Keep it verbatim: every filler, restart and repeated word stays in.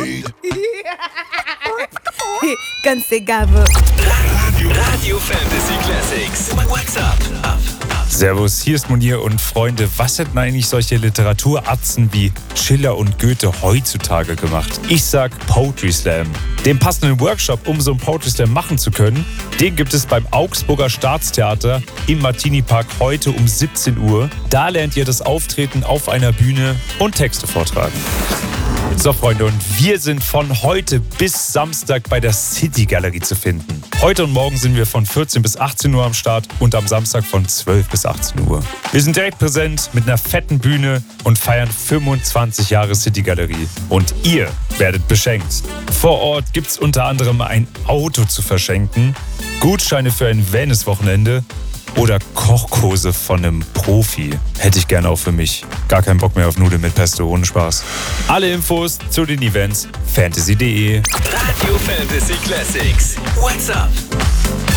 Ganz egal wo. Radio, Radio Fantasy Classics. What's up? Up, up. Servus, hier ist Munir und Freunde, was hätten eigentlich solche Literaturatzen wie Schiller und Goethe heutzutage gemacht? Ich sag Poetry Slam. Den passenden Workshop, um so einen Poetry Slam machen zu können, den gibt es beim Augsburger Staatstheater im Martini Park heute um siebzehn Uhr. Da lernt ihr das Auftreten auf einer Bühne und Texte vortragen. So Freunde, und wir sind von heute bis Samstag bei der City Galerie zu finden. Heute und morgen sind wir von vierzehn bis achtzehn Uhr am Start und am Samstag von zwölf bis achtzehn Uhr. Wir sind direkt präsent mit einer fetten Bühne und feiern fünfundzwanzig Jahre City Galerie. Und ihr werdet beschenkt. Vor Ort gibt's unter anderem ein Auto zu verschenken, Gutscheine für ein Wellness-Wochenende oder Kochkurse von einem Profi. Hätte ich gerne auch für mich. Gar keinen Bock mehr auf Nudeln mit Pesto, ohne Spaß. Alle Infos zu den Events fantasy punkt de. Radio Fantasy Classics. What's up?